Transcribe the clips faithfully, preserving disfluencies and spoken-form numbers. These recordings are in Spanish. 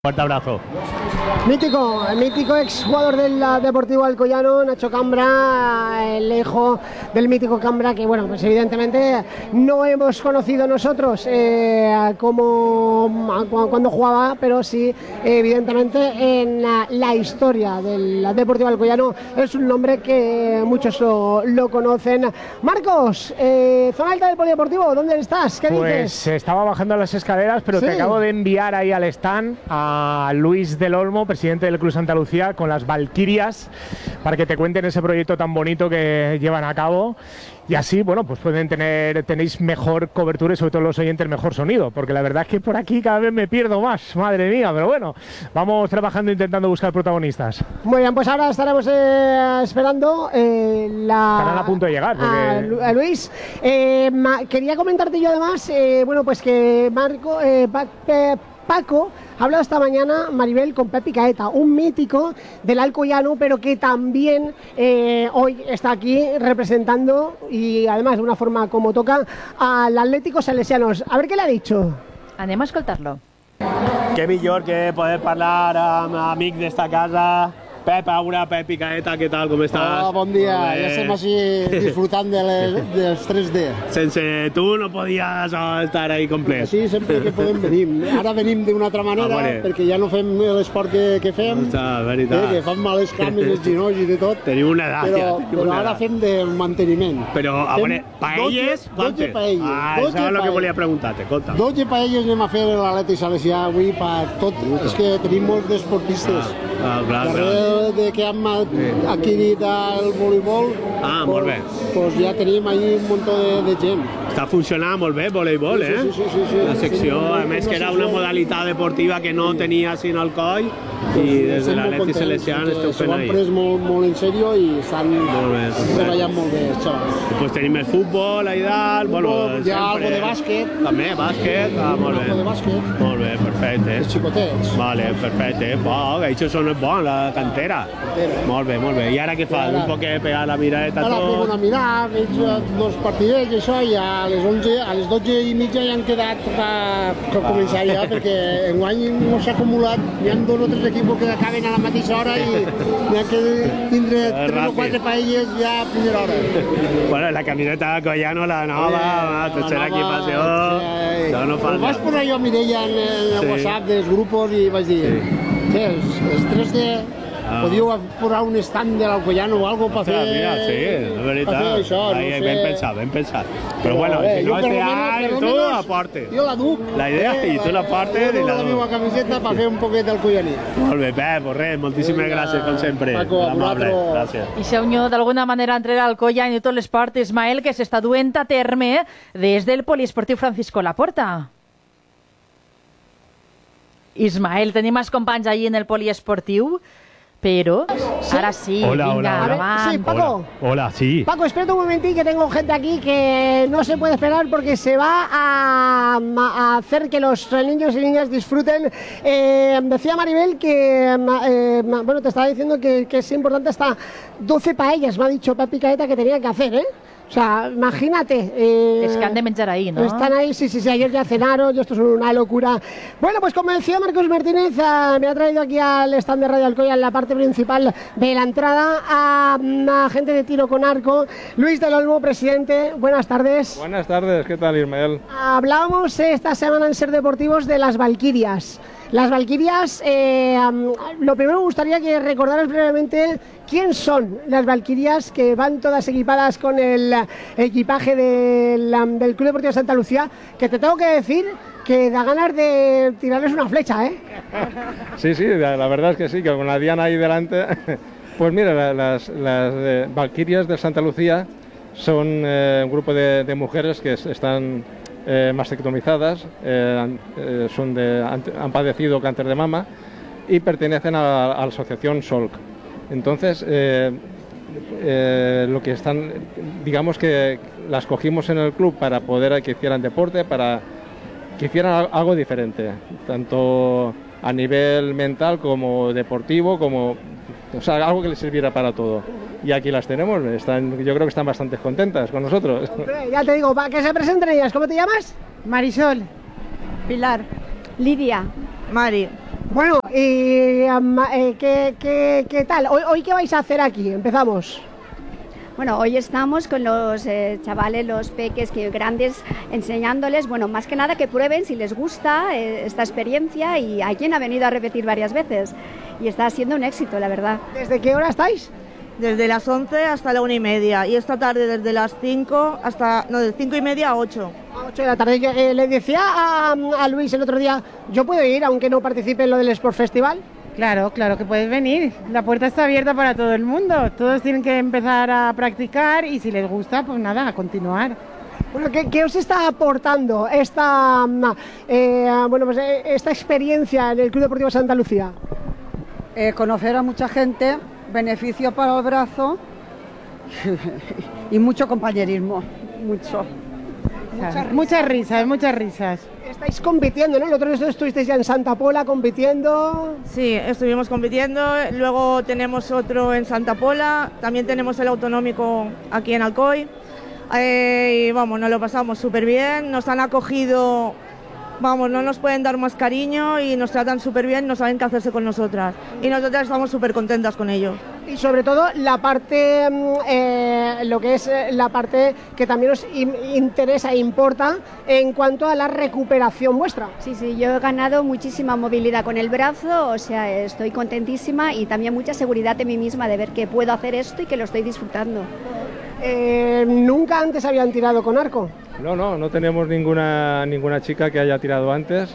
Fuerte abrazo. Mítico, el mítico exjugador del Deportivo Alcoyano, Nacho Cambra, el hijo del mítico Cambra, que bueno, pues evidentemente no hemos conocido nosotros eh, como cuando jugaba, pero sí evidentemente en la, la historia del Deportivo Alcoyano es un nombre que muchos lo, lo conocen. Marcos, eh, zona alta del Polideportivo, ¿dónde estás? ¿Qué pues dices? Estaba bajando las escaleras, pero ¿sí? Te acabo de enviar ahí al stand a Luis del Olmo, presidente del Club Santa Lucía, con las Valquirias, para que te cuenten ese proyecto tan bonito que llevan a cabo. Y así, bueno, pues pueden tener, tenéis mejor cobertura y sobre todo los oyentes mejor sonido, porque la verdad es que por aquí cada vez me pierdo más, madre mía, pero bueno, vamos trabajando intentando buscar protagonistas. Muy bien, pues ahora estaremos eh, esperando eh, la... Estarán a punto de llegar. Porque... a, a Luis. Eh, ma, quería comentarte yo además, eh, bueno, pues que Marco... Eh, pa, pe, Paco ha hablado esta mañana, Maribel, con Pepi Caeta, un mítico del Alcoyano, pero que también eh, hoy está aquí representando, y además de una forma como toca, al Atlético Salesianos. A ver què l'ha dicho. Anem a escoltar-lo. Què millor que poder parlar amb amic d'esta casa. Pep, Aura, Pepi Caeta, què tal, com estàs? Hola, bon dia, ja estem així disfrutant de les, dels tres D. Sense tu no podies estar ahí complet. Sí, sempre que podem venim. Ara venim d'una altra manera, ah, vale. perquè ja no fem l'esport que, que fem, Està, veritat. Eh, que fan mal les cames, els genolls i de tot. Tenim una edat, però, ja. Però una ara edat. fem de manteniment. Però, a veure, paelles, dotze paelles. Ah, això és el que volia preguntar-te, conta. dotze paelles anem a fer a l'Atlètic Salesià avui per tot. És que tenim molts d'esportistes. Ah, ah, clar, Darrere clar. de que hem adquirit el voleibol, Ah, molt bé. Pues ja tenim ahí un munt de, de gent. Està funcionant molt bé el voleibol, eh? Sí, sí, sí, sí. La secció, a més que era una modalitat deportiva que no tenia sin alcohol, i des de l'Atlètic Salesià esteu fent ahí. S'ho han pres molt, molt en sèrio i estan treballant molt bé, xavals. Pues tenim el futbol ahí dalt, bueno, hi ha algo de bàsquet. També, bàsquet, ah, molt bé. Algo de bàsquet. Molt bé, perfecte. Els xicotets. Vale, perfecte. Bo, això són bons, la cantera. Cantera. Molt bé, molt bé. I ara què fas? Un poc de pegar la miradeta tot? Ara pego una mirada, veig dos partidets i això, i a les onze, a les dotze i mitja ja han quedat per començar ja, perquè enguany no s'ha acumulat, hi ha dos o tres equips que acaben a la mateixa hora i hi ha que tindre tres o quatre paelles ja a primera hora. Bueno, la camioneta Alcoyano, la nova, la tercera equipació, això no falta. Vaig posar jo a Mireia en el WhatsApp dels grupos i vaig dir, què, els tres D... Podíeu posar un stand de l'Alcoyano o algo per fer... Mira, sí, és veritat. Per fer això, no sé... Ben pensat, ben pensat. Però bueno, si no este any, tu aportes. Jo la duc. La idea, i tu l'aportes i la duc. La meva camiseta per fer un poquet d'alcoyaní. Molt bé, Pep, res, moltíssimes gràcies, com sempre. Paco, amable. Gràcies. I s'ha unió d'alguna manera entre l'Alcoyano i tot l'esport, Ismael, que s'està duent a terme des del Poliesportiu Francisco Laporta. Ismael, tenim els companys allí en el Poliesportiu, pero ¿sí? Ahora sí, hola, venga, hola, hola. Román. Sí, Paco. Hola, hola, sí. Paco, espérate un momentín que tengo gente aquí que no se puede esperar porque se va a, a hacer que los niños y niñas disfruten. Eh, decía Maribel que, eh, bueno, te estaba diciendo que, que es importante hasta doce paellas, me ha dicho Pepi Caeta que tenía que hacer, ¿eh? O sea, imagínate. Eh, es que han de menjar ahí, ¿no? Están ahí, sí, sí, sí, ayer ya cenaron, esto es una locura. Bueno, pues como decía Marcos Martínez, uh, me ha traído aquí al stand de Radio Alcoya en la parte principal de la entrada a, a gente de tiro con arco. Luis del Olmo, presidente, buenas tardes. Buenas tardes, ¿qué tal, Ismael? Hablábamos esta semana en Ser Deportivos de las Valquirias. Las Valquirias, eh, um, lo primero me gustaría que recordaras brevemente quién son las Valquirias, que van todas equipadas con el equipaje del, um, del Club Deportivo Santa Lucía, que te tengo que decir que da ganas de tirarles una flecha, ¿eh? Sí, sí, la verdad es que sí, que con la Diana ahí delante. Pues mira, las, las eh, Valquirias de Santa Lucía son eh, un grupo de, de mujeres que están... Eh, mastectomizadas, eh, eh, son de, han, han padecido cáncer de mama y pertenecen a, a la asociación S O L C. Entonces, eh, eh, lo que están, digamos que las cogimos en el club para poder que hicieran deporte, para que hicieran algo diferente, tanto a nivel mental como deportivo, como, o sea, algo que les sirviera para todo. Y aquí las tenemos, están, yo creo que están bastante contentas con nosotros. Hombre, ya te digo, para que se presenten ellas, ¿cómo te llamas? Marisol, Pilar, Lidia, Mari, Bueno, y um, eh, ¿qué, qué, qué tal? ¿Hoy, ¿Hoy qué vais a hacer aquí? Empezamos. Bueno, hoy estamos con los eh, chavales, los peques que grandes, enseñándoles, bueno, más que nada que prueben si les gusta eh, esta experiencia, y hay quien ha venido a repetir varias veces y está siendo un éxito, la verdad. ¿Desde qué hora estáis? Desde las once hasta la una y media, y esta tarde desde las cinco hasta, no, de cinco y media a ocho. A ocho de la tarde. Eh, le decía a, a Luis el otro día, ¿yo puedo ir aunque no participe en lo del Sport Festival? Claro, claro que puedes venir. La puerta está abierta para todo el mundo. Todos tienen que empezar a practicar y si les gusta, pues nada, a continuar. Bueno, ¿qué, qué os está aportando esta, eh, bueno, pues, eh, esta experiencia en el Club Deportivo Santa Lucía? Eh, conocer a mucha gente, beneficio para el brazo y mucho compañerismo, mucho. Muchas risas, muchas risas. Muchas risas. Estáis compitiendo, ¿no? El otro día estuvisteis ya en Santa Pola compitiendo. Sí, estuvimos compitiendo, luego tenemos otro en Santa Pola, también tenemos el autonómico aquí en Alcoy. Eh, y vamos, nos lo pasamos súper bien, nos han acogido, vamos, no nos pueden dar más cariño y nos tratan súper bien, no saben qué hacerse con nosotras. Y nosotras estamos súper contentas con ellos. Y sobre todo la parte, eh, lo que es la parte que también os interesa e importa en cuanto a la recuperación vuestra. Sí, sí, yo he ganado muchísima movilidad con el brazo, o sea, estoy contentísima y también mucha seguridad en mí misma de ver que puedo hacer esto y que lo estoy disfrutando. Eh, ¿Nunca antes habían tirado con arco? No, no, no tenemos ninguna, ninguna chica que haya tirado antes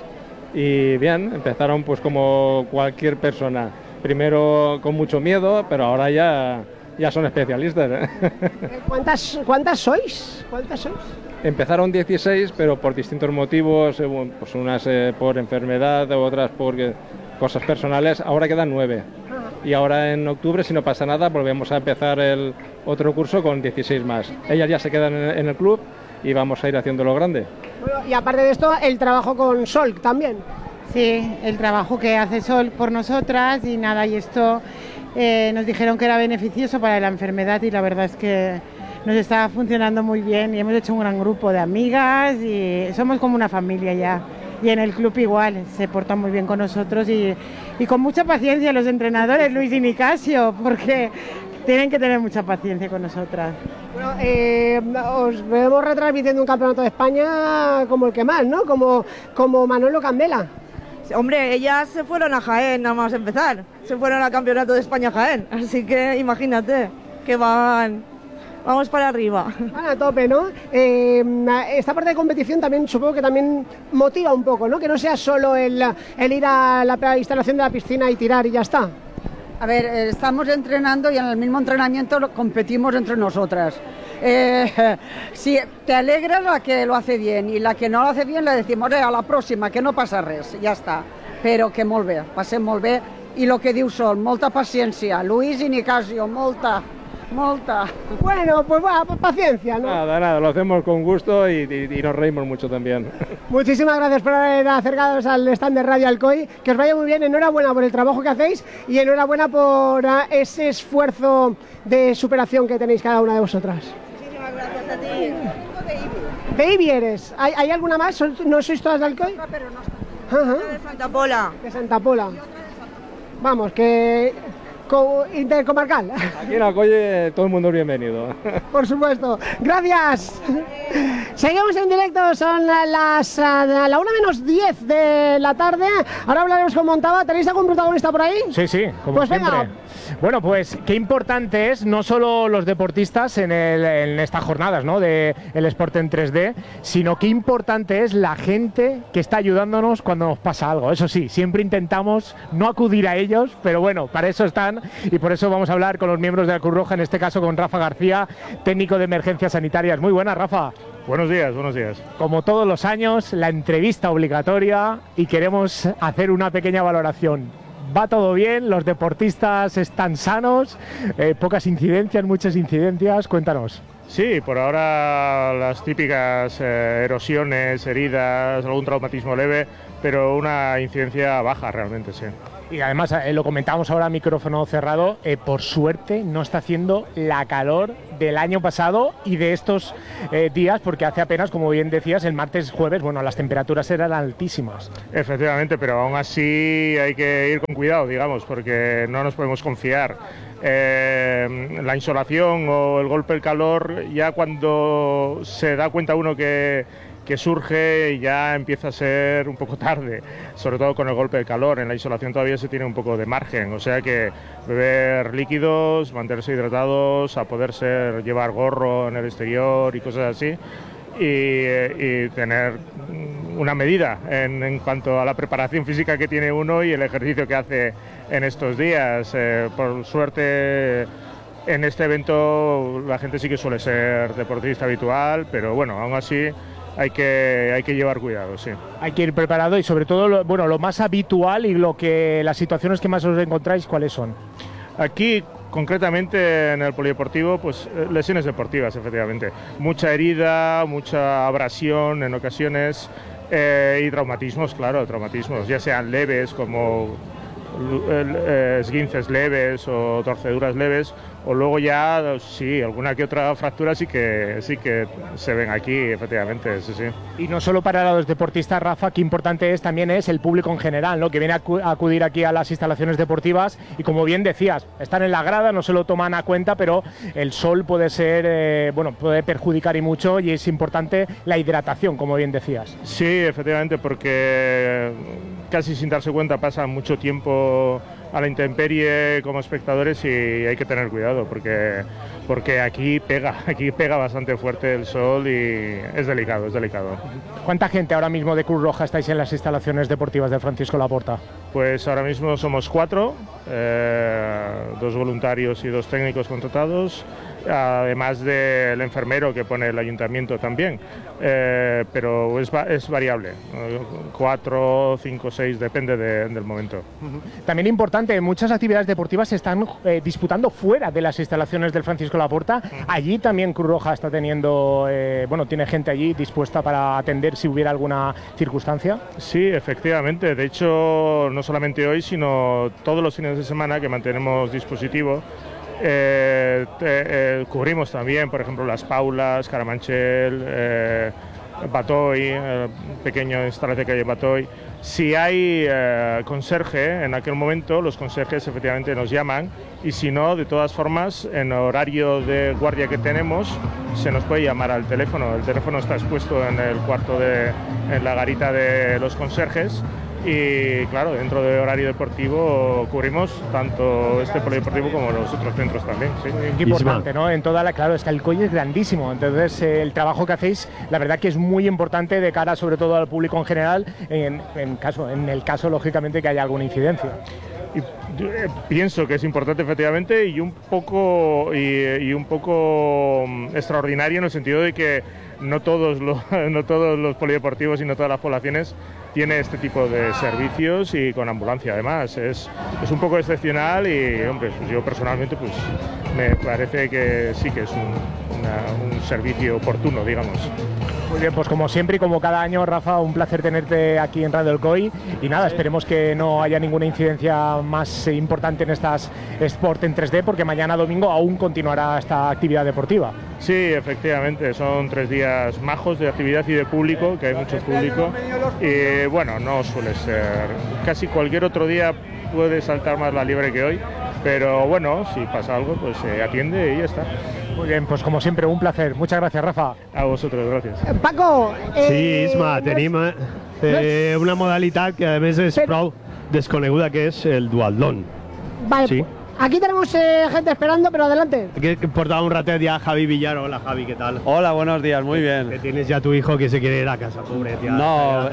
y bien, empezaron pues como cualquier persona. Primero con mucho miedo, pero ahora ya, ya son especialistas. ¿Cuántas, ¿Cuántas sois? ¿Cuántas sois? Empezaron dieciséis, pero por distintos motivos, pues unas eh, por enfermedad, otras por eh, cosas personales, ahora quedan nueve. Y ahora en octubre, si no pasa nada, volvemos a empezar el otro curso con dieciséis más. Ellas ya se quedan en, en el club y vamos a ir haciéndolo grande. Bueno, y aparte de esto, el trabajo con Sol también. Sí, el trabajo que hace Sol por nosotras y nada, y esto eh, nos dijeron que era beneficioso para la enfermedad y la verdad es que nos está funcionando muy bien y hemos hecho un gran grupo de amigas y somos como una familia ya. Y en el club igual, se portan muy bien con nosotros y, y con mucha paciencia los entrenadores, Luis y Nicasio, porque tienen que tener mucha paciencia con nosotras. Bueno, eh, os vemos retransmitiendo un campeonato de España como el que más, ¿no? Como, como Manolo Candela. Hombre, ellas se fueron a Jaén nada más empezar, se fueron al Campeonato de España Jaén, así que imagínate que van, vamos para arriba. Van a tope, ¿no? Eh, esta parte de competición también supongo que también motiva un poco, ¿no? Que no sea solo el, el ir a la instalación de la piscina y tirar y ya está. A ver, estamos entrenando y en el mismo entrenamiento competimos entre nosotras. Eh, si te alegra la que lo hace bien y la que no lo hace bien le decimos eh, a la próxima, que no passa res, ja està, però que molt bé, passem molt bé i el que diu Sol, molta paciència, Luis y Nicasio, molta, molta. Bueno, pues va, paciencia, ¿no? Nada, nada, lo hacemos con gusto y, y, y nos reímos mucho también. Muchísimas gracias por haber acercados al stand de Radio Alcoy, que os vaya muy bien, enhorabuena por el trabajo que hacéis y enhorabuena por uh, ese esfuerzo de superación que tenéis cada una de vosotras. Muchísimas gracias a ti. Baby eres, ¿hay, ¿hay alguna más? ¿No sois todas de Alcoy? Pero no, Ajá. de Santa Pola. De Santa Pola. Vamos, que co intercomarcal. Aquí en Alcoy todo el mundo es bienvenido. Por supuesto. Gracias. Seguimos en directo, son las a la una menos diez de la tarde. Ahora hablaremos con Montaba. ¿Tenéis algún protagonista por ahí? Sí, sí, como pues siempre. Venga. Bueno, pues qué importante es no solo los deportistas en, el, en estas jornadas, ¿no?, de el Sport en tres D, sino qué importante es la gente que está ayudándonos cuando nos pasa algo. Eso sí, siempre intentamos no acudir a ellos, pero bueno, para eso están y por eso vamos a hablar con los miembros de la Cruz Roja, en este caso con Rafa García, técnico de emergencias sanitarias. Muy buenas, Rafa. Buenos días, buenos días. Como todos los años, la entrevista obligatoria y queremos hacer una pequeña valoración. ¿Va todo bien? ¿Los deportistas están sanos? Eh, ¿Pocas incidencias, muchas incidencias? Cuéntanos. Sí, por ahora las típicas eh, erosiones, heridas, algún traumatismo leve, pero una incidencia baja realmente, sí. Y además, eh, lo comentábamos ahora a micrófono cerrado, eh, por suerte no está haciendo la calor del año pasado y de estos eh, días, porque hace apenas, como bien decías, el martes, jueves, bueno, las temperaturas eran altísimas. Efectivamente, pero aún así hay que ir con cuidado, digamos, porque no nos podemos confiar. Eh, la insolación o el golpe del calor, ya cuando se da cuenta uno que, que surge, ya empieza a ser un poco tarde, sobre todo con el golpe de calor. En la insolación todavía se tiene un poco de margen, o sea que beber líquidos, mantenerse hidratados, a poder ser, llevar gorro en el exterior y cosas así, y, y tener una medida en, en cuanto a la preparación física que tiene uno y el ejercicio que hace en estos días. Eh, por suerte, en este evento la gente sí que suele ser deportista habitual, pero bueno, aún así hay que, hay que llevar cuidado, sí. Hay que ir preparado y sobre todo, lo, bueno, lo más habitual y lo que las situaciones que más os encontráis, ¿cuáles son? Aquí, concretamente en el polideportivo, pues lesiones deportivas, efectivamente. Mucha herida, mucha abrasión en ocasiones eh, y traumatismos, claro, traumatismos, ya sean leves como eh, esguinces leves o torceduras leves, o luego ya, sí, alguna que otra fractura sí que sí que se ven aquí, efectivamente, sí, sí. Y no solo para los deportistas, Rafa, qué importante es también es el público en general, ¿no? Que viene a, acu a acudir aquí a las instalaciones deportivas y, como bien decías, están en la grada, no se lo toman a cuenta, pero el sol puede ser, eh, bueno, puede perjudicar y mucho, y es importante la hidratación, como bien decías. Sí, efectivamente, porque casi sin darse cuenta pasan mucho tiempo a la intemperie como espectadores y hay que tener cuidado porque, porque aquí pega, aquí pega bastante fuerte el sol y es delicado, es delicado. ¿Cuánta gente ahora mismo de Cruz Roja estáis en las instalaciones deportivas de Francisco Laporta? Pues ahora mismo somos cuatro, eh, dos voluntarios y dos técnicos contratados, además del enfermero que pone el ayuntamiento también, eh, pero es, es variable, cuatro, cinco, seis, depende de, del momento. También importante, muchas actividades deportivas se están eh, disputando fuera de las instalaciones del Francisco Laporta. Allí también Cruz Roja está teniendo, eh, bueno, tiene gente allí dispuesta para atender si hubiera alguna circunstancia. Sí, efectivamente, de hecho no solamente hoy, sino todos los fines de semana que mantenemos dispositivo. Eh, te, eh, cubrimos también, por ejemplo, Las Paulas, Carabanchel, eh, Batoy, eh, pequeño instalación que hay en Batoy. Si hay eh, conserje en aquel momento, los conserjes efectivamente nos llaman, y si no, de todas formas, en horario de guardia que tenemos, se nos puede llamar al teléfono. El teléfono está expuesto en el cuarto, de, en la garita de los conserjes. Y claro, dentro del horario deportivo cubrimos tanto este polideportivo como los otros centros también. Sí. Qué importante, ¿no? En toda la, claro, es que el C O I es grandísimo, entonces eh, el trabajo que hacéis, la verdad que es muy importante de cara sobre todo al público en general, en, en, caso, en el caso lógicamente que haya alguna incidencia. Y, eh, pienso que es importante efectivamente y un poco y, y un poco um, extraordinario en el sentido de que no todos los, no todos los polideportivos y no todas las poblaciones tiene este tipo de servicios y con ambulancia además. Es, es un poco excepcional y, hombre, pues yo personalmente pues me parece que sí que es un, una, un servicio oportuno, digamos. Muy bien, pues como siempre y como cada año, Rafa, un placer tenerte aquí en Radio El C O I y nada, esperemos que no haya ninguna incidencia más importante en estas Sport en tres D, porque mañana domingo aún continuará esta actividad deportiva. Sí, efectivamente, son tres días majos de actividad y de público, que hay mucho público, y bueno, no suele ser, casi cualquier otro día puede saltar más la liebre que hoy, pero bueno, si pasa algo, pues se atiende y ya está. Muy bien, pues como siempre, un placer. Muchas gracias, Rafa. A vosotros, gracias. Paco... Eh, sí, Isma, tenim eh, una modalitat que a més és prou desconeguda, que és el dualdón. Vale, sí. Aquí tenemos eh, gente esperando, pero adelante. Que portaba un ratet ya Javi Villar. Hola, Javi, ¿qué tal? Hola, buenos días, muy bien. Que tienes ya tu hijo que se quiere ir a casa, pobre, tía. No.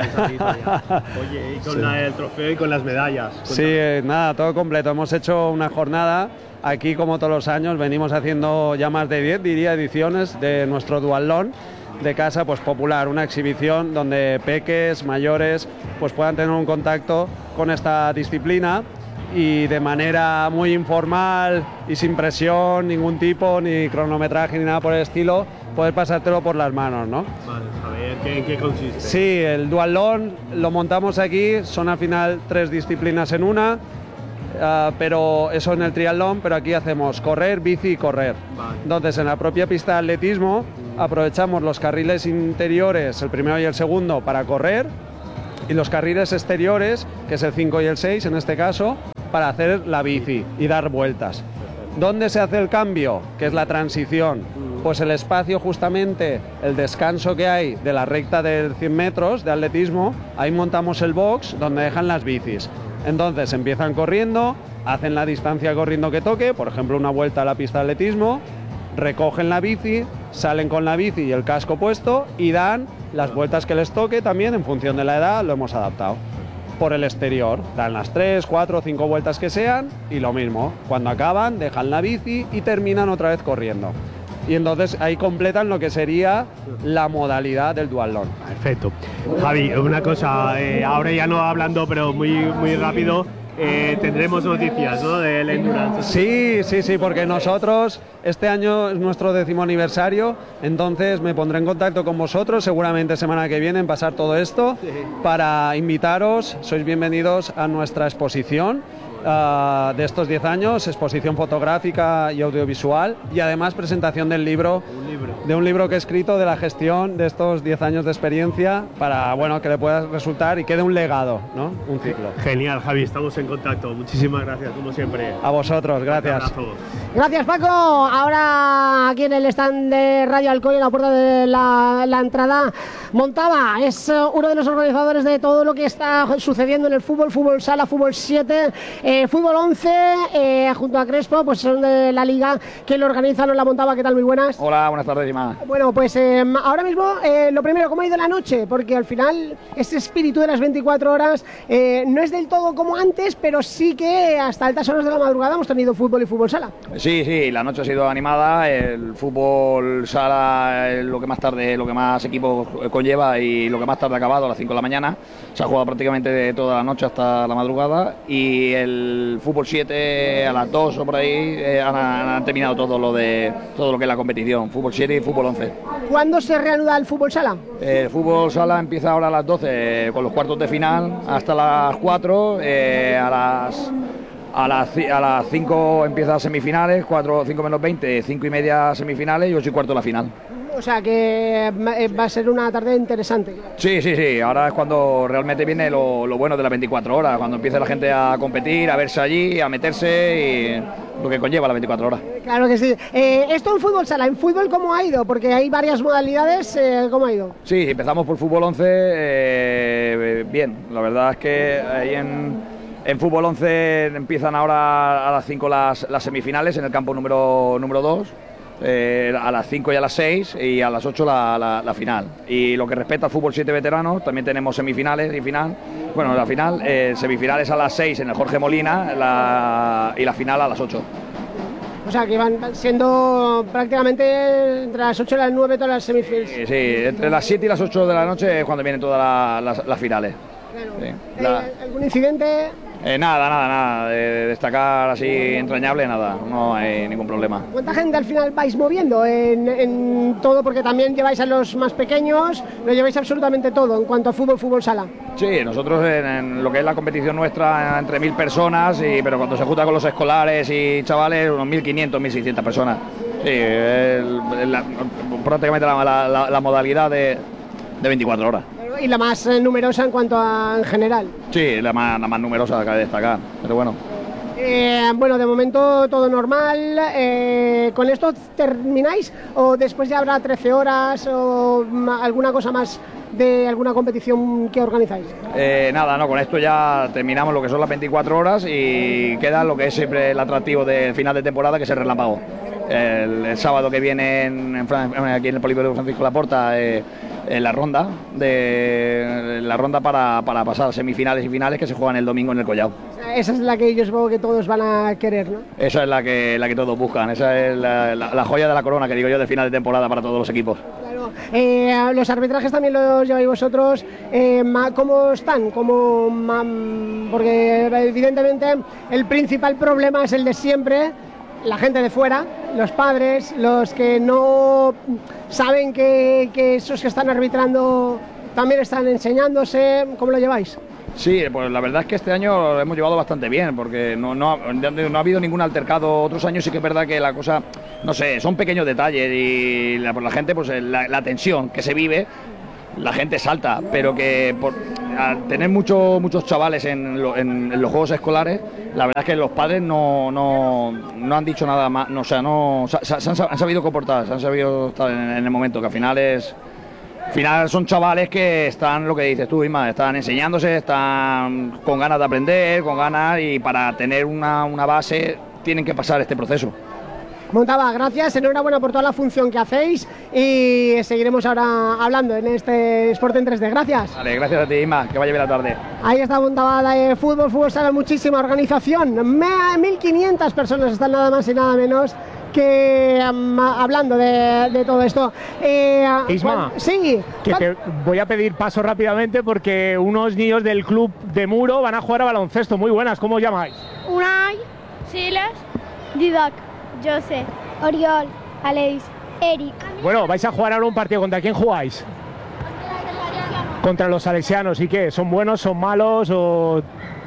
Oye, y con sí. la, el trofeo y con las medallas. Sí, eh, nada, todo completo. Hemos hecho una jornada. Aquí, como todos los años, venimos haciendo ya más de diez, diría, ediciones de nuestro dualdón de casa, pues popular, una exhibición donde peques, mayores, pues puedan tener un contacto con esta disciplina y de manera muy informal y sin presión, ningún tipo, ni cronometraje ni nada por el estilo, poder pasártelo por las manos, ¿no? Vale, a ver, ¿qué, ¿en qué consiste? Sí, el dualdón lo montamos aquí, son al final tres disciplinas en una. uh, pero eso en el triatlón, pero aquí hacemos correr, bici y correr. Vale. Entonces en la propia pista de atletismo aprovechamos los carriles interiores, el primero y el segundo, para correr, y los carriles exteriores, que es el cinco y el seis en este caso, para hacer la bici y dar vueltas. ¿Dónde se hace el cambio? Que es la transición. Pues el espacio, justamente, el descanso que hay de la recta de cien metros de atletismo, ahí montamos el box donde dejan las bicis. Entonces empiezan corriendo, hacen la distancia corriendo que toque, por ejemplo una vuelta a la pista de atletismo, recogen la bici, salen con la bici y el casco puesto y dan las vueltas que les toque también en función de la edad, lo hemos adaptado. Por el exterior, dan las tres, cuatro, cinco vueltas que sean y lo mismo, cuando acaban dejan la bici y terminan otra vez corriendo. Y entonces ahí completan lo que sería la modalidad del duatlón. Perfecto. Javi, una cosa, eh, ahora ya no hablando, pero muy, muy rápido, eh, tendremos noticias, ¿no?, del endurance. Sí, sí, sí, porque nosotros, este año es nuestro décimo aniversario, entonces me pondré en contacto con vosotros, seguramente semana que viene, en pasar todo esto, sí, para invitaros, sois bienvenidos a nuestra exposición. Uh, de estos diez años, exposición fotográfica y audiovisual y además presentación del libro, un libro, de un libro que he escrito de la gestión de estos diez años de experiencia para, bueno, que le pueda resultar y quede un legado, ¿no? Un ciclo. Genial, Javi, estamos en contacto. Muchísimas gracias, como siempre. A vosotros, gracias. Gracias, Paco. Ahora aquí en el stand de Radio Alcoy, en la puerta de la, la entrada, Montaba es uno de los organizadores de todo lo que está sucediendo en el fútbol, fútbol sala, fútbol siete, eh, fútbol once, eh, junto a Crespo, pues son de la liga que lo organizan. Hola, Montaba, ¿qué tal? Muy buenas. Hola, buenas tardes, Ima. Bueno, pues eh, ahora mismo, eh, lo primero, ¿cómo ha ido la noche? Porque al final ese espíritu de las veinticuatro horas eh, no es del todo como antes, pero sí que hasta altas horas de la madrugada hemos tenido fútbol y fútbol sala. Sí, sí, la noche ha sido animada, el fútbol sala es lo que más tarde, lo que más equipos conlleva y lo que más tarde ha acabado a las cinco de la mañana. Se ha jugado prácticamente de toda la noche hasta la madrugada, y el fútbol siete a las dos o por ahí eh, han, han terminado todo lo de todo lo que es la competición, fútbol siete y fútbol once. ¿Cuándo se reanuda el fútbol sala? El fútbol sala empieza ahora a las doce con los cuartos de final hasta las cuatro, eh, a las A las, a las cinco empiezan semifinales, cuatro, cinco menos veinte, cinco y media semifinales y ocho y cuarto la final. O sea que va a ser una tarde interesante. Sí, sí, sí, ahora es cuando realmente viene lo, lo bueno de las veinticuatro horas, cuando empieza la gente a competir, a verse allí, a meterse y lo que conlleva las veinticuatro horas. Claro que sí. Eh, esto en fútbol sala, ¿en fútbol cómo ha ido? Porque hay varias modalidades, eh, ¿cómo ha ido? Sí, empezamos por fútbol once, eh, bien, la verdad es que ahí en... En fútbol once empiezan ahora a las cinco las, las semifinales en el campo número número dos, eh, a las cinco y a las seis y a las ocho la, la, la final. Y lo que respecta al fútbol siete veteranos, también tenemos semifinales y final. Bueno, la final, eh, semifinales a las seis en el Jorge Molina la, y la final a las ocho. O sea que van siendo prácticamente entre las ocho y las nueve todas las semifinales. Sí, sí, entre las siete y las ocho de la noche es cuando vienen todas la, las, las finales. Claro. Sí. La... Eh, ¿Algún incidente? Eh, nada, nada, nada, de destacar así entrañable, nada, no hay ningún problema. ¿Cuánta gente al final vais moviendo en, en todo? Porque también lleváis a los más pequeños, lo lleváis absolutamente todo en cuanto a fútbol, fútbol sala. Sí, nosotros en, en lo que es la competición nuestra, entre mil personas, y, pero cuando se junta con los escolares y chavales, unos mil quinientas, mil seiscientas personas. Sí, el, la, prácticamente la, la, la, la modalidad de, de veinticuatro horas. Y la más numerosa en cuanto a en general. Sí, la más, la más numerosa que hay que destacar, pero bueno. Eh, bueno, de momento todo normal. Eh, ¿Con esto termináis o después ya habrá trece horas o alguna cosa más de alguna competición que organizáis? Eh, nada, no, con esto ya terminamos lo que son las veinticuatro horas y queda lo que es siempre el atractivo del final de temporada, que es el relámpago. El, el sábado que viene en, en, aquí en el Polideportivo Francisco Laporta, eh, en la ronda de la ronda para, para pasar a semifinales y finales que se juegan el domingo en el Collao. Esa es la que yo supongo que todos van a querer, ¿no? Esa es la que la que todos buscan, esa es la, la, la joya de la corona, que digo yo, de final de temporada para todos los equipos. Claro. Eh, los arbitrajes también los lleváis vosotros. Eh, ¿Cómo están? ¿Cómo, porque evidentemente el principal problema es el de siempre. La gente de fuera, los padres, los que no saben que, que esos que están arbitrando también están enseñándose. ¿Cómo lo lleváis? Sí, pues la verdad es que este año lo hemos llevado bastante bien, porque no, no, ha, no ha habido ningún altercado. Otros años sí que es verdad que la cosa, no sé, son pequeños detalles y la, por la gente, pues la, la tensión que se vive, la gente salta, pero que por al tener muchos muchos chavales en, lo, en, en los juegos escolares, la verdad es que los padres no, no, no han dicho nada más, no, o sea, no se, se, han, han sabido comportar, se han sabido estar en, en el momento, que al final es... Al final son chavales que están, lo que dices tú, Isma, están enseñándose, están con ganas de aprender, con ganas, y para tener una, una base tienen que pasar este proceso. Montaba, gracias, enhorabuena por toda la función que hacéis y seguiremos ahora hablando en este Sport en tres D. Gracias. Vale, gracias a ti, Isma, que vaya bien la tarde. Ahí está Montaba de fútbol, fútbol sala, muchísima organización, mil quinientas personas están nada más y nada menos que um, hablando de, de todo esto. Eh, Isma, bueno, sí, que te voy a pedir paso rápidamente porque unos niños del club de Muro van a jugar a baloncesto. Muy buenas, ¿cómo os llamáis? Unai, Silas, Didac, José, Oriol, Aleix, Eric. Bueno, vais a jugar ahora un partido. ¿Contra quién jugáis? Contra los salesianos. ¿Y qué? ¿Son buenos, son malos o...?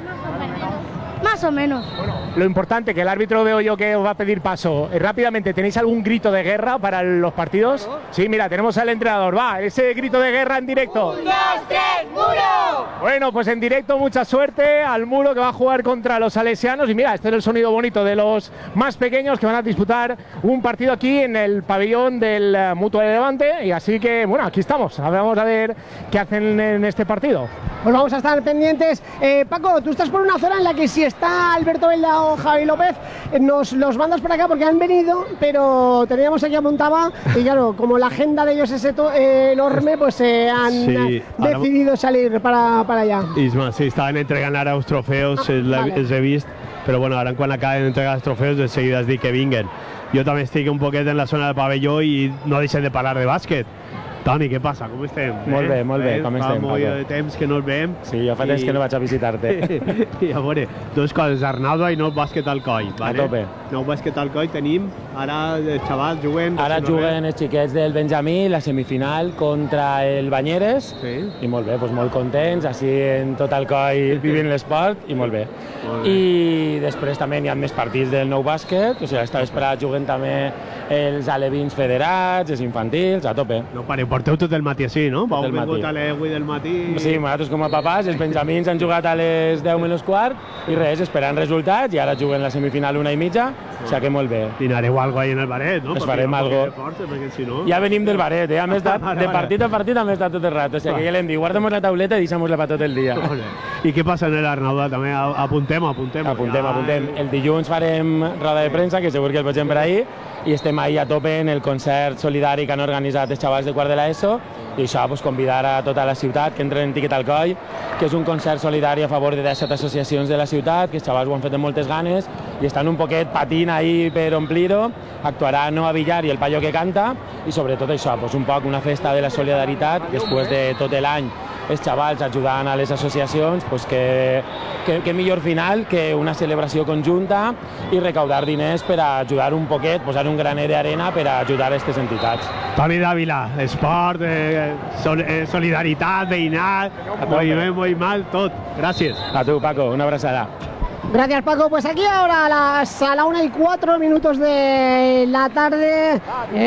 Más o menos. Lo importante, que el árbitro veo yo que os va a pedir paso. Eh, rápidamente, ¿tenéis algún grito de guerra para los partidos? Sí, mira, tenemos al entrenador. Va, ese grito de guerra en directo. ¡Un, dos, tres, Muro! Bueno, pues en directo mucha suerte al Muro, que va a jugar contra los salesianos. Y mira, este es el sonido bonito de los más pequeños que van a disputar un partido aquí en el pabellón del uh, Mutua de Levante. Y así que, bueno, aquí estamos. Vamos a ver qué hacen en este partido. Pues vamos a estar pendientes. Eh, Paco, tú estás por una zona en la que si está Alberto Velda o Javi López, eh, nos los mandas para acá porque han venido, pero teníamos aquí a Montaba y claro, como la agenda de ellos es eh, enorme, pues se eh, han sí, decidido ara... salir para, para allà. Isma, sí, estaven entregant ara els trofeus, ah, vale. Els he vist, però bueno, ara quan acaben d'entregar els trofeus de seguida es dic que vinguen. Jo també estic un poquet en la zona del pavelló i no deixen de parlar de bàsquet. Toni, què passa? Com estem? Molt bé, molt bé, com estem, Paco? Fa molt de temps que no ens veiem. Sí, jo fa temps I... que no vaig a visitar-te. I a veure, dues coses, Arnaldo i nou bàsquet al coll. Vale? A tope. Nou bàsquet al coll tenim, ara els xavals juguen... Ara juguen els xiquets del Benjamí, la semifinal contra el Banyeres, sí. I molt bé, doncs molt contents, així en tot el coll vivint l'esport, i molt bé. Molt bé. I després també hi ha més partits del nou bàsquet, o sigui, esta vesprada juguen també els alevins federats, els infantils, a tope. No pareu, porteu tot el matí així, no? Vau vingut a les vuit del matí... Sí, nosaltres com a papàs, els benjamins han jugat a les deu menys quart i res, esperant resultats, i ara juguen la semifinal una i mitja, o sigui que molt bé. Dinareu algo ahí en el baret, no? Es farem algo. Força, perquè si no... Ja venim del baret, eh? Hem estat, de partit a partit hem estat tot el rato, o sigui que ja l'hem dit, guardem la tauleta i deixem-la per tot el dia. I què passa en l'Arnauda? També apuntem, apuntem. Apuntem, apuntem. El dilluns farem roda de premsa, que segur que el vegem per ahir, i estem ahí a tope en el concert solidari que han organitzat els xavals de quart de l'ESO, i això, pues, convidar a tota la ciutat que entren en Tiquet al Coll, que és un concert solidari a favor de disset associacions de la ciutat, que els xavals ho han fet amb moltes ganes i estan un poquet patint ahí per omplir-ho. Actuarà Noa Villar i el Payo que canta, i sobretot això, pues, un poc una festa de la solidaritat, després de tot l'any els xavals ajudant a les associacions, pues que, que, que millor final que una celebració conjunta i recaudar diners per a ajudar un poquet, posar un graner d'arena per a ajudar a aquestes entitats. Toni Dávila, esport, eh, sol, eh, solidaritat, veïnat, moviment, moviment, tot. Gràcies. A tu, Paco, una abraçada. Gracias, Paco. Pues aquí ahora a, las, a la una y cuatro minutos de la tarde,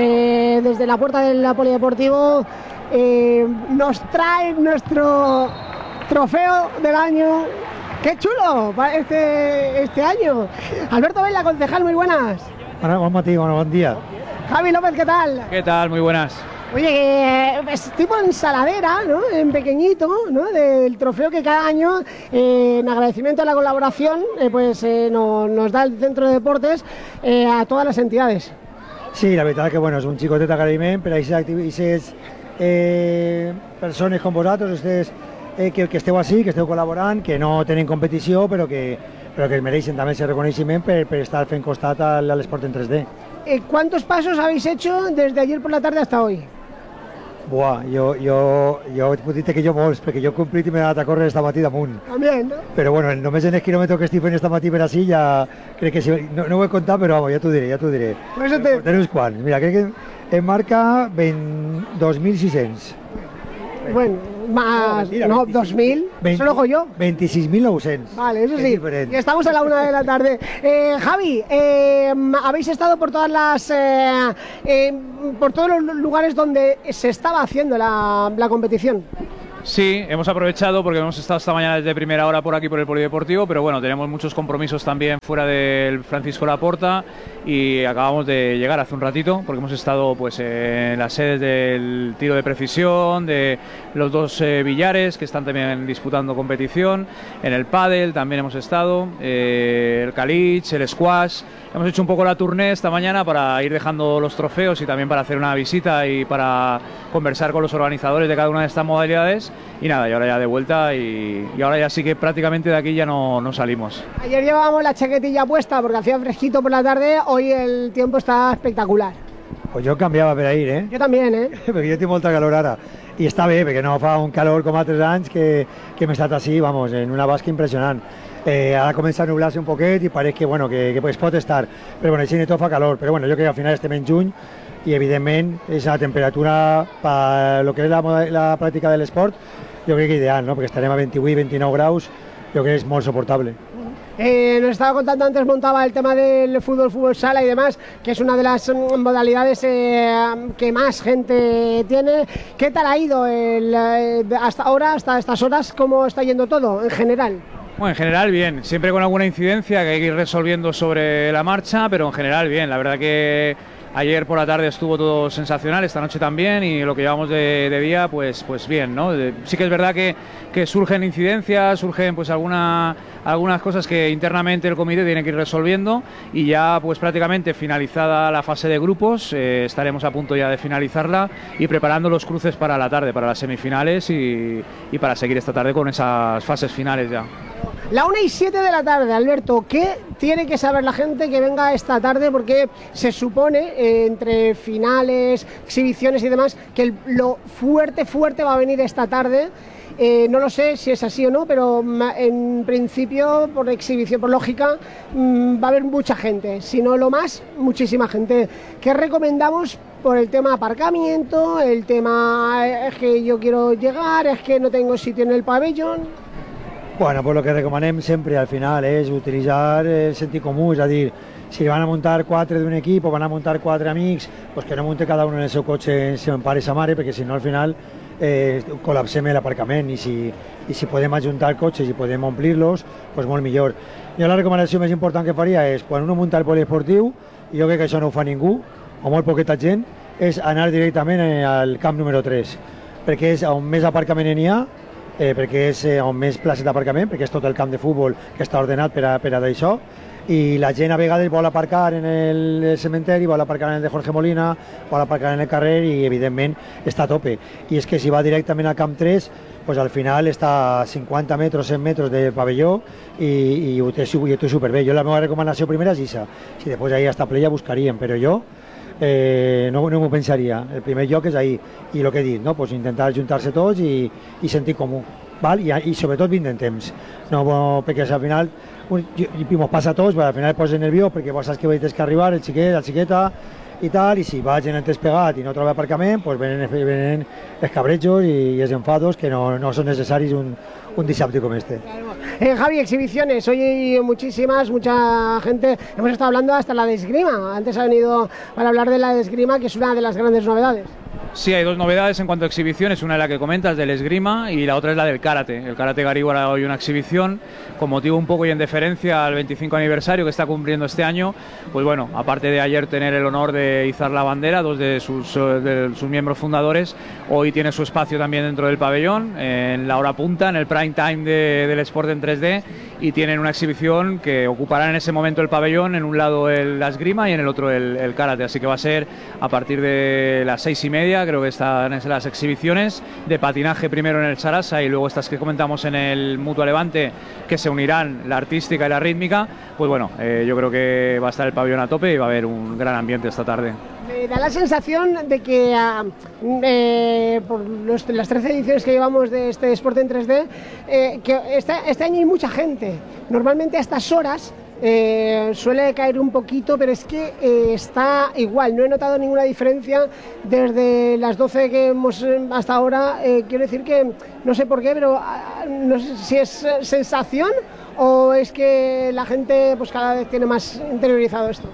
eh, desde la puerta del Polideportivo, eh, nos trae nuestro trofeo del año. ¡Qué chulo este, este año! Alberto Velda, concejal, muy buenas. Bueno, buen matí, bueno, buen día. Javi López, ¿qué tal? ¿Qué tal? Muy buenas. Oye, eh, es tipo ensaladera, ¿no? En pequeñito, ¿no? Del trofeo que cada año, eh, en agradecimiento a la colaboración, eh, pues eh, no, nos da el Centro de Deportes eh, a todas las entidades. Sí, la veritat que bueno, és un xicotet agraïment per a aquestes eh, persones com vosaltres, aquestes, eh, que, que esteu així, que esteu col·laborant, que no tenen competició, però que, però que mereixen també aquest reconeixement per, per estar fent costat a l'esport en tres D. Eh, ¿Cuántos pasos habéis hecho desde ayer por la tarde hasta hoy? Buah, jo, jo, jo puc dir que jo molts, perquè jo he complit i m'he anat a córrer esta matí damunt. També, no? Però bueno, només en els quilòmetres que estic fent esta matí per així, ja crec que sí, no, no ho he comptat, però vamos, ja t'ho diré, ja t'ho diré. Pues te... Tenen uns quants. Mira, crec que em marca dos mil sis cents. Bueno, Más, no, mentira, no veintiséis, dos mil, veinte, eso lo hago yo. veintiséis mil nou-cents. Vale, eso Es sí. diferente. Y estamos a la una de la tarde. Eh, Javi, eh, habéis estado por todas las, eh, eh, por todos los lugares donde se estaba haciendo la, la competición. Sí, hemos aprovechado porque hemos estado esta mañana desde primera hora por aquí por el Polideportivo, pero bueno, tenemos muchos compromisos también fuera del Francisco Laporta y acabamos de llegar hace un ratito porque hemos estado pues en las sedes del tiro de precisión, de los dos eh, billares que están también disputando competición, en el pádel también hemos estado, eh, el caliche, el squash. Hemos hecho un poco la tournée esta mañana para ir dejando los trofeos y también para hacer una visita y para conversar con los organizadores de cada una de estas modalidades. Y nada, y ahora ya de vuelta y, y ahora ya sí que prácticamente de aquí ya no, no salimos. Ayer llevábamos la chaquetilla puesta porque hacía fresquito por la tarde, hoy el tiempo está espectacular. Pues jo canviava per ahir, eh? Jo també, eh? Perquè jo tinc molta calor ara. I està bé, perquè no fa un calor com altres anys que, que hem estat així, vamos, en una basca impressionant. Eh, ara comença a nublar-se un poquet i pareix que, bueno, que, que es pot estar, però bueno, així ni tot fa calor, però bueno, jo crec que al final estem en juny i evidentment és una temperatura per lo que és la, la pràctica de l'esport, jo crec que ideal, ¿no? Perquè estarem a vint-i-vuit vint-i-nou graus, jo crec que és molt soportable. Eh, nos estaba contando antes, montaba el tema del fútbol, fútbol sala y demás, que es una de las modalidades eh, que más gente tiene. ¿Qué tal ha ido el, eh, hasta ahora, hasta estas horas? ¿Cómo está yendo todo en general? Bueno, en general bien, siempre con alguna incidencia que hay que ir resolviendo sobre la marcha, pero en general bien, la verdad que ayer por la tarde estuvo todo sensacional, esta noche también, y lo que llevamos de, de día, pues, pues bien, ¿no? De, sí que es verdad que, que surgen incidencias, surgen pues alguna, algunas cosas que internamente el comité tiene que ir resolviendo y ya pues prácticamente finalizada la fase de grupos, eh, estaremos a punto ya de finalizarla y preparando los cruces para la tarde, para las semifinales y, y para seguir esta tarde con esas fases finales ya. La una y siete de la tarde, Alberto, ¿qué tiene que saber la gente que venga esta tarde? Porque se supone, eh, entre finales, exhibiciones y demás, que el, lo fuerte, fuerte va a venir esta tarde. Eh, no lo sé si es así o no, pero en principio, por exhibición, por lógica, mmm, va a haber mucha gente. Si no lo más, muchísima gente. ¿Qué recomendamos por el tema aparcamiento? El tema es que yo quiero llegar, es que no tengo sitio en el pabellón. Bueno, pues lo que recomanem sempre al final és utilitzar el sentit comú, és a dir, si van a muntar quatre d'un equip o van a muntar quatre amics, pues que no munte cada uno en el seu cotxe en pare i sa mare, perquè si no al final eh, col·lapsem l'aparcament i si, i si podem ajuntar cotxes i podem omplir-los, pues molt millor. Jo la recomanació més important que faria és, quan uno munta el poliesportiu, i jo crec que això no ho fa ningú, o molt poqueta gent, és anar directament al camp número tres, perquè és on més aparcament n'hi ha, eh, perquè és eh, on més places d'aparcament, perquè és tot el camp de futbol que està ordenat per a, per a d'això, i la gent a vegades vol aparcar en el cementeri, vol aparcar en el de Jorge Molina, vol aparcar en el carrer i evidentment està a tope. I és que si va directament al camp tres, pues al final està a cinquanta metres, cent metres del pavelló i, i ho té, ho té superbé. Jo la meva recomanació primera és això. Si després ahir està ple ja buscaríem, però jo Eh, no, no m'ho pensaria. El primer lloc és ahir i el que he dit, no? Pues intentar juntar-se tots i, i sentir comú, val? I, i sobretot vindre en temps, no, perquè al final un, i, i mos passa a tots, al final et poses nerviós perquè vos saps que tens que arribar el xiquet, la xiqueta i tal, i si va gent en temps pegat i no troba aparcament, pues venen, venen els cabrejos i, i els enfados que no, no són necessaris un, un dissabte com este. Eh, Javi, exhibiciones, hoy hay muchísimas, mucha gente, hemos estado hablando hasta la de esgrima, antes ha venido para hablar de la de esgrima, que es una de las grandes novedades. Sí, hay dos novedades en cuanto a exhibiciones, una es la que comentas del esgrima y la otra es la del karate. El karate Garibay hará hoy una exhibición con motivo un poco y en deferencia al veinticinco aniversario que está cumpliendo este año. Pues bueno, aparte de ayer tener el honor de izar la bandera, dos de sus, de sus miembros fundadores, hoy tiene su espacio también dentro del pabellón, en la hora punta, en el prime time de, del Sport en tres D, y tienen una exhibición que ocupará en ese momento el pabellón, en un lado el, la esgrima y en el otro el, el karate. Así que va a ser a partir de las seis y media, creo que están en las exhibiciones de patinaje primero en el Sarasa y luego estas que comentamos en el Mutua Levante, que se unirán la artística y la rítmica. Pues bueno, eh, yo creo que va a estar el pabellón a tope y va a haber un gran ambiente esta tarde. Me da la sensación de que eh, por los, las trece ediciones que llevamos de este Sport en tres D, eh, que este, este año hay mucha gente. Normalmente a estas horas eh, suele caer un poquito, pero es que eh, está igual, no he notado ninguna diferencia desde las doce que hemos hasta ahora, eh, quiero decir que no sé por qué, pero ah, no sé si es sensación o es que la gente pues cada vez tiene más interiorizado esto.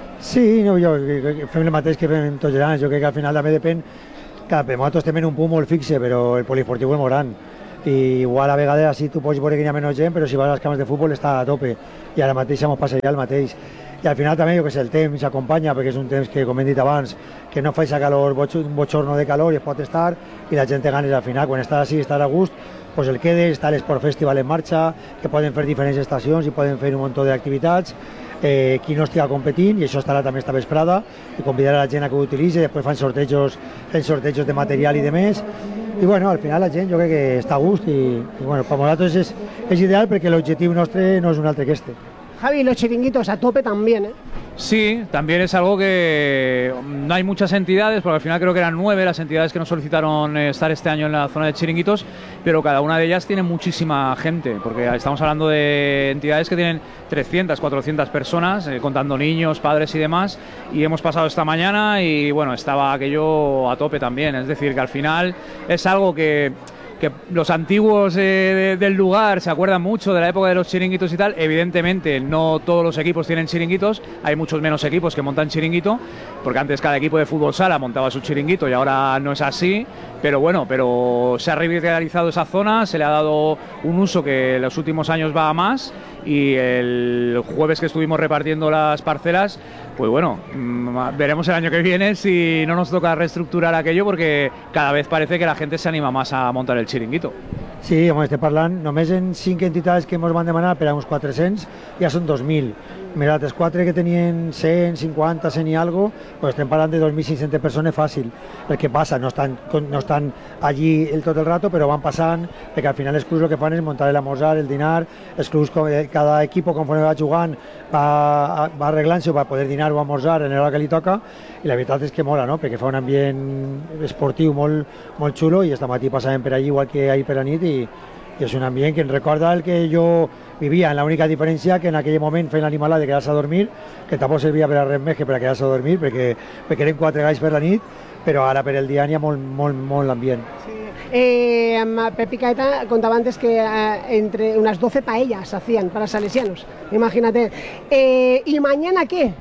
Sí, no, jo fem el mateix que fem tots els anys, jo crec que al final també depèn que nosaltres tenim un punt molt fixe, però el poliesportiu és molt gran i igual a vegades així tu pots veure que hi ha menys gent, però si vas als camps de futbol està a tope i ara mateix ens passa ja el mateix i al final també jo que sé, el temps s'acompanya perquè és un temps que, com hem dit abans, que no fa aquesta calor, un bochorno de calor i es pot estar i la gent té ganes al final, quan estàs així, estàs a gust, pues el quedes, està l'Esport Festival en marxa, que poden fer diferents estacions i poden fer un munt d'activitats, eh, qui no estigui competint, i això estarà també esta vesprada, i convidar a la gent a que ho utilitzi, després fan sortejos, fan sortejos de material i de més, i bueno, al final la gent jo crec que està a gust, i, i bueno, per nosaltres és, és ideal perquè l'objectiu nostre no és un altre que este. Javi, los chiringuitos a tope también, ¿eh? Sí, también es algo que no hay muchas entidades, porque al final creo que eran nueve las entidades que nos solicitaron estar este año en la zona de chiringuitos, pero cada una de ellas tiene muchísima gente, porque estamos hablando de entidades que tienen trescientas, cuatrocientas personas, eh, contando niños, padres y demás, y hemos pasado esta mañana y bueno, estaba aquello a tope también, es decir, que al final es algo que... que los antiguos eh, de, del lugar se acuerdan mucho de la época de los chiringuitos y tal. Evidentemente no todos los equipos tienen chiringuitos, hay muchos menos equipos que montan chiringuito, porque antes cada equipo de fútbol sala montaba su chiringuito y ahora no es así, pero bueno, pero se ha revitalizado esa zona, se le ha dado un uso que en los últimos años va a más, y el jueves que estuvimos repartiendo las parcelas, pues bueno, veremos el año que viene si no nos toca reestructurar aquello, porque cada vez parece que la gente se anima más a montar el chiringuito. Sí, hemos estem parlant, només en cinc entitats que ens van demanar per a uns quatre-cents, ja són dos mil. Mira, les quatre que tenien cent, cinquanta, cent i algo, pues estem parlant de dos mil cinc-centes persones fàcil. El que passa, no estan, no estan allí el, tot el rato, però van passant, perquè al final els clubs el que fan és muntar l'almorzar, el dinar, els clubs, cada equip conforme va jugant va, va arreglant-se per poder dinar o almorzar en l'hora que li toca, i la veritat és que mola, no? Perquè fa un ambient esportiu molt, molt xulo, i esta matí passàvem per allí igual que ahir per la nit, i, i és un ambient que em recorda el que jo vivia, en la única diferència que en aquell moment feien l'animalada de quedar-se a dormir, que tampoc servia per a res més que per a quedar-se a dormir, perquè, perquè eren quatre galls per la nit, però ara per el dia n'hi ha molt, molt, molt ambient. Sí. Eh, Pepi Caeta contaba antes que eh, entre unas doce paellas hacían para salesianos, imagínate. Eh, ¿Y mañana qué?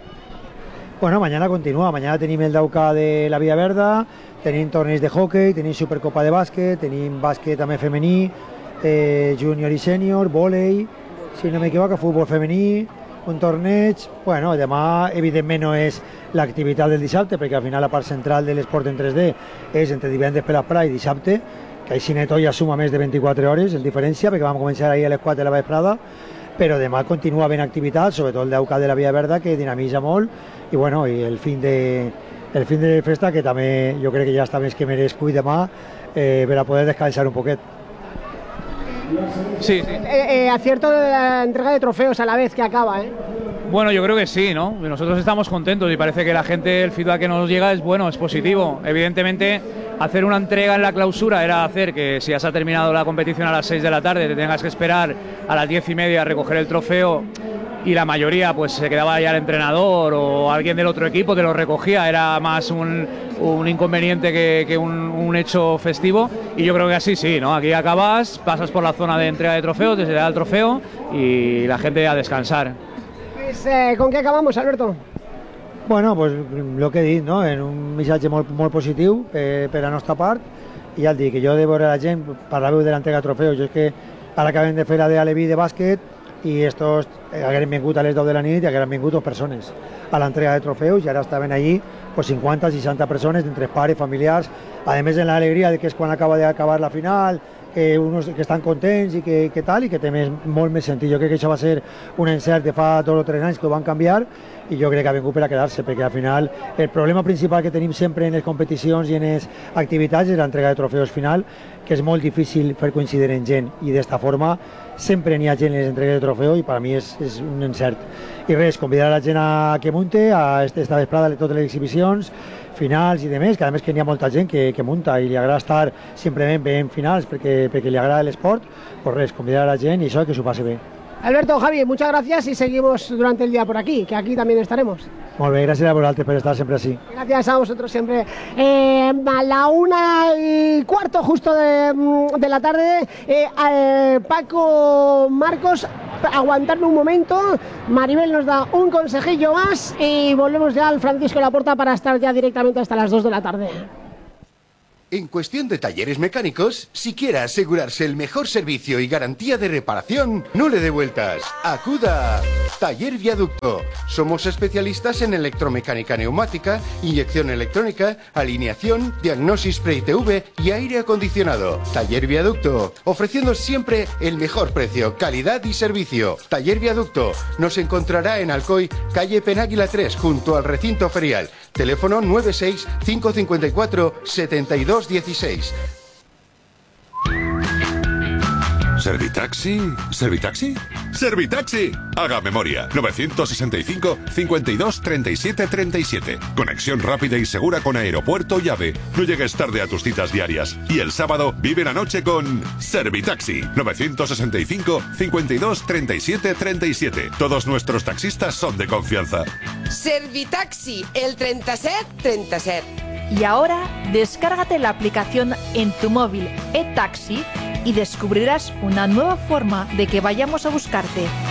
Bueno, mañana continúa, mañana tenim el Dauca de la Via Verda, tenim torneig de hockey, tenim Supercopa de bàsquet, tenim bàsquet també femení, eh, júnior i sènior, vòlei, si no m'equivoco, futbol femení, un torneig. Bueno, demà evidentment no és l'activitat del dissabte, perquè al final la part central de l'esport en tres D és entre divendres per la Prada i dissabte, que així neto ja suma més de vint-i-quatre hores, en diferència, perquè vam començar ahir a les quatre de la vesprada, però demà continua ben activitat, sobretot el Dauca de la Via Verda, que dinamitza molt, i bueno, i el fin de, el fin de festa, que també jo crec que ja està més que merescut demà, eh, per a poder descansar un poquet. Sí, sí. Eh, eh, acierto de la entrega de trofeos a la vez que acaba, ¿eh? Bueno, yo creo que sí, ¿no? Nosotros estamos contentos y parece que la gente, el feedback que nos llega es bueno, es positivo. Evidentemente, hacer una entrega en la clausura era hacer que si ya se ha terminado la competición a las seis de la tarde, te tengas que esperar a las diez y media a recoger el trofeo, y la mayoría pues se quedaba ya el entrenador o alguien del otro equipo te lo recogía, era más un, un inconveniente que, que un, un hecho festivo, y yo creo que así sí, ¿no? Aquí acabas, pasas por la zona de entrega de trofeos, te da el trofeo y la gente a descansar. Pues, eh, ¿con qué acabamos, Alberto? Bueno, pues el que he dit, no? En un missatge molt, molt positiu per, per la nostra part, i ja el dic, que jo de veure la gent, parlàveu de l'entrega de trofeus, jo és que ara acabem de fer la de Aleví de bàsquet, i estos eh, hagueren vingut a les deu de la nit i hagueren vingut dos persones a l'entrega de trofeus, i ara estaven allí pues, cinquanta, seixanta persones entre pares, familiars, a més en l'alegria de que és quan acaba d'acabar la final, que, unos, que estan contents i que, que tal, i que té més, molt més sentit. Jo crec que això va ser un encert de fa dos o tres anys que ho van canviar, i jo crec que ha vingut per a quedar-se, perquè al final el problema principal que tenim sempre en les competicions i en les activitats és l'entrega de trofeus final, que és molt difícil fer coincidir en gent, i d'esta forma sempre n'hi ha gent en les entregues de trofeu, i per a mi és, és un encert. I res, convidar a la gent a que munte a esta vesprada totes les exhibicions, finals i demés, que a més que n'hi ha molta gent que, que munta i li agrada estar simplement veient finals perquè, perquè li agrada l'esport, pues res, convidar a la gent i això, que s'ho passi bé. Alberto, Javi, muchas gracias y seguimos durante el día por aquí, que aquí también estaremos. Molt bé, gràcies a vosaltres per estar sempre així. Gracias a vosotros siempre. Eh, a la una y cuarto justo de, de la tarde, eh, eh, Paco, Marcos, aguantarme un momento. Maribel nos da un consejillo más y volvemos ya al Francisco Laporta para estar ya directamente hasta las dos de la tarde. En cuestión de talleres mecánicos, si quiere asegurarse el mejor servicio y garantía de reparación, no le dé vueltas. Acuda a Taller Viaducto. Somos especialistas en electromecánica neumática, inyección electrónica, alineación, diagnosis pre-I T V y aire acondicionado. Taller Viaducto, ofreciendo siempre el mejor precio, calidad y servicio. Taller Viaducto nos encontrará en Alcoy, calle Penáguila tres, junto al recinto ferial. Teléfono nueve seis cinco cinco cuatro siete dos uno seis. ¿Servitaxi? ¿Servitaxi? ¡Servitaxi! Haga memoria. novecientos sesenta y cinco, cincuenta y dos, treinta y siete, treinta y siete. Conexión rápida y segura con aeropuerto y AVE. No llegues tarde a tus citas diarias. Y el sábado vive la noche con Servitaxi. novecientos sesenta y cinco, cincuenta y dos, treinta y siete, treinta y siete. Todos nuestros taxistas son de confianza. Servitaxi, el treinta y siete, treinta y siete. Y ahora, descárgate la aplicación en tu móvil eTaxi y descubrirás una nueva forma de que vayamos a buscarte.